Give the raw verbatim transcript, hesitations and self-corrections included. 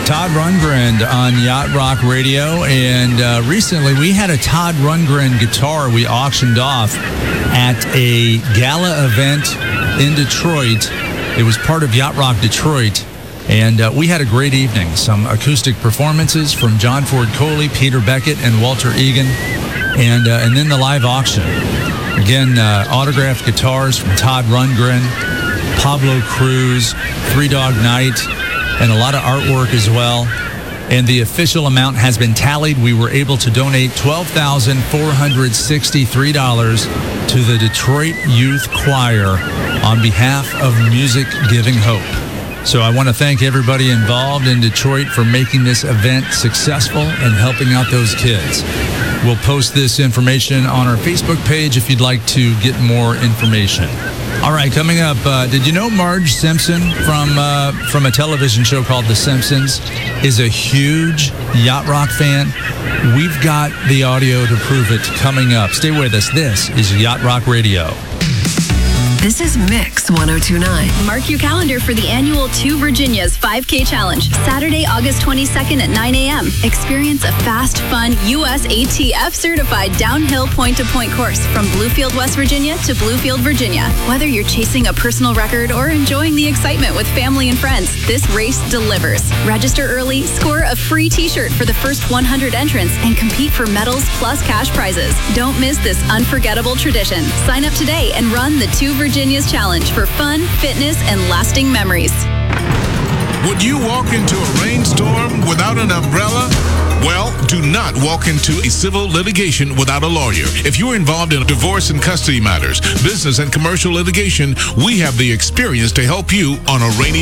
Todd Rundgren on Yacht Rock Radio, and uh, recently we had a Todd Rundgren guitar we auctioned off at a gala event in Detroit. It was part of Yacht Rock Detroit, and uh, we had a great evening. Some acoustic performances from John Ford Coley, Peter Beckett, and Walter Egan, and uh, and then the live auction. Again, uh, autographed guitars from Todd Rundgren, Pablo Cruz, Three Dog Night, and a lot of artwork as well. And the official amount has been tallied. We were able to donate twelve thousand four hundred sixty-three dollars to the Detroit Youth Choir on behalf of Music Giving Hope. So I want to thank everybody involved in Detroit for making this event successful and helping out those kids. We'll post this information on our Facebook page if you'd like to get more information. All right, coming up, uh, did you know Marge Simpson from uh, from a television show called The Simpsons is a huge Yacht Rock fan? We've got the audio to prove it coming up. Stay with us. This is Yacht Rock Radio. This is Mix one oh two point nine. Mark your calendar for the annual Two Virginias five K Challenge, Saturday, August twenty-second at nine a.m. Experience a fast, fun, U S A T F-certified downhill point-to-point course from Bluefield, West Virginia to Bluefield, Virginia. Whether you're chasing a personal record or enjoying the excitement with family and friends, this race delivers. Register early, score a free t-shirt for the first one hundred entrants, and compete for medals plus cash prizes. Don't miss this unforgettable tradition. Sign up today and run the Two Virginias Virginia's Challenge for fun, fitness, and lasting memories. Would you walk into a rainstorm without an umbrella? Well, do not walk into a civil litigation without a lawyer. If you're involved in divorce and custody matters, business and commercial litigation, we have the experience to help you on a rainy